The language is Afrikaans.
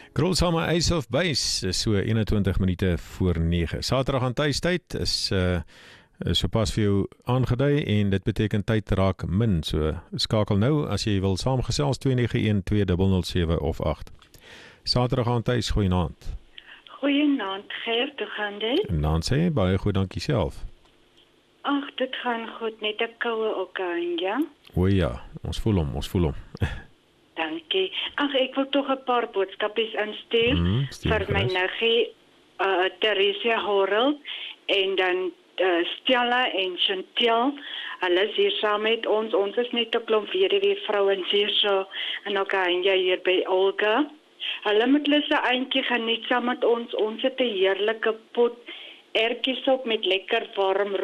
Krolsame Ace of Base is so 21 minute voor 9. Saterdag aan tuistyd is so pas vir jou aangedui en dit beteken tyd raak min. So skakel nou as jy wil saamgesels 2912007 of 8. Saterdag aan tuis, goeienaand. Goeienaand, Gert, hoe gaan dit? Nancy, baie goed, dankie self. Ag, dit gaan goed, net 'n koue oranje. O ja, ons voel hom. Dankie. Ag, ek wil tog 'n paar boodskapies instuur vir my niggie, Teresa Horrell en dan Stella en Chantel. Hulle is hier saam met ons. Ons is net 'n klomp weduwee vrouens hier so in Oranje hier by Olga. Hulle moet hulle se eindjie geniet saam met ons. Ons het 'n heerlike pot ertjies op met lekker warm